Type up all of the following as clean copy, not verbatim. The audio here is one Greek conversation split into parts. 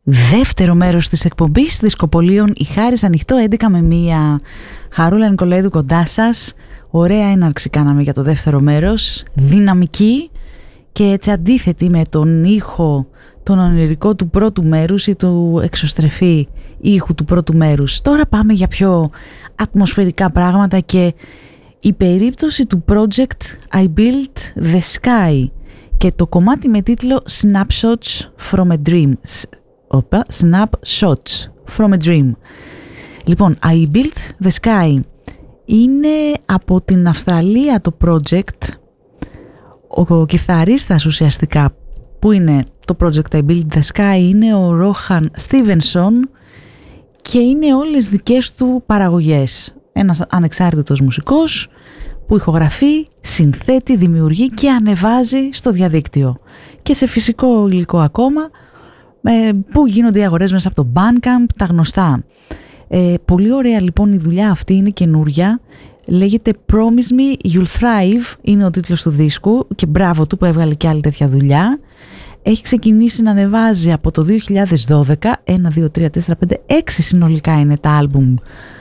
Δεύτερο μέρος της εκπομπής Δισκοπολίων, η Χάρις ανοιχτό 11 με 1. Χαρούλα Νικολαίδου κοντά σας. Ωραία έναρξη κάναμε για το δεύτερο μέρος, δυναμική και έτσι αντίθετη με τον ήχο τον ονειρικό του πρώτου μέρους ή του εξωστρεφή ήχου του πρώτου μέρους. Τώρα πάμε για πιο ατμοσφαιρικά πράγματα και η περίπτωση του project I Built the Sky και το κομμάτι με τίτλο Snapshots from a Dream. Snapshots from a Dream. Λοιπόν, I Built the Sky είναι από την Αυστραλία το project. Ο κιθαρίστας ουσιαστικά που είναι το project I Built the Sky είναι ο Ρόχαν Στίβενσον και είναι όλες δικές του παραγωγές. Ένας ανεξάρτητος μουσικός που ηχογραφεί, συνθέτει, δημιουργεί και ανεβάζει στο διαδίκτυο και σε φυσικό υλικό ακόμα, που γίνονται οι αγορές μέσα από το Bandcamp, τα γνωστά. Πολύ ωραία λοιπόν η δουλειά αυτή, είναι καινούρια, λέγεται Promise Me You'll Thrive, είναι ο τίτλος του δίσκου και μπράβο του που έβγαλε και άλλη τέτοια δουλειά. Έχει ξεκινήσει να ανεβάζει από το 2012, 1, 2, 3, 4, 5, 6 συνολικά είναι τα άλμπουμ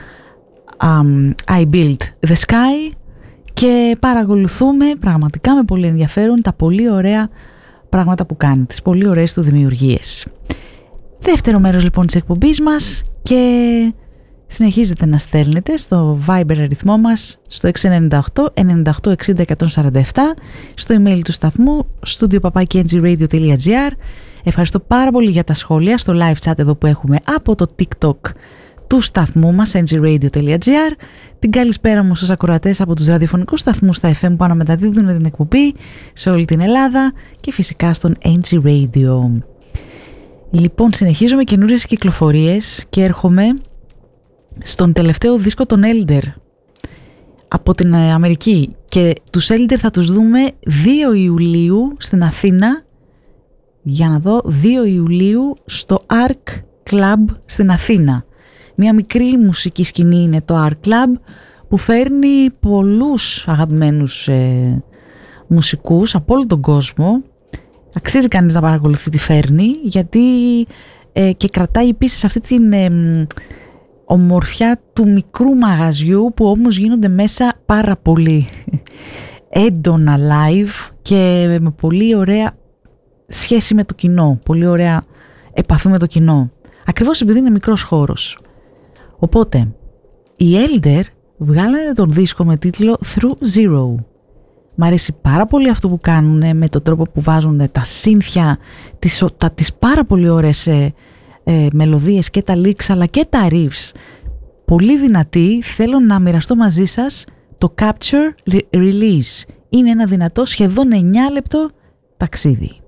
I Built the Sky και παρακολουθούμε πραγματικά με πολύ ενδιαφέρον τα πολύ ωραία πράγματα που κάνει, τις πολύ ωραίες του δημιουργίες. Δεύτερο μέρος λοιπόν της εκπομπής μας και συνεχίζετε να στέλνετε στο Viber αριθμό μας στο 698 98 60 147, στο email του σταθμού studio@ngradio.gr. Ευχαριστώ πάρα πολύ για τα σχόλια στο live chat εδώ που έχουμε από το TikTok του σταθμού μας ngradio.gr. Την καλησπέρα μου στους ακροατές από τους ραδιοφωνικούς σταθμούς στα FM που αναμεταδίδουν την εκπομπή σε όλη την Ελλάδα και φυσικά στον NG Radio. Λοιπόν, συνεχίζω με καινούριες κυκλοφορίες και έρχομαι στον τελευταίο δίσκο των Elder από την Αμερική και τους Elder θα τους δούμε 2 Ιουλίου στην Αθήνα, για να δω, 2 Ιουλίου στο Arc Club στην Αθήνα. Μια μικρή μουσική σκηνή είναι το Arc Club που φέρνει πολλούς αγαπημένους μουσικούς από όλο τον κόσμο. Αξίζει κανείς να παρακολουθεί τι φέρνει, γιατί και κρατάει επίσης αυτή την ομορφιά του μικρού μαγαζιού που όμως γίνονται μέσα πάρα πολύ έντονα live και με πολύ ωραία σχέση με το κοινό, πολύ ωραία επαφή με το κοινό, ακριβώς επειδή είναι μικρός χώρος. Οπότε οι Elder βγάλανε τον δίσκο με τίτλο Through Zero. Μ' αρέσει πάρα πολύ αυτό που κάνουν με τον τρόπο που βάζουν τα σύνθια, τις πάρα πολύ ωραίες μελωδίες και τα licks αλλά και τα riffs. Πολύ δυνατή. Θέλω να μοιραστώ μαζί σας το Capture Release. Είναι ένα δυνατό σχεδόν 9 λεπτό ταξίδι.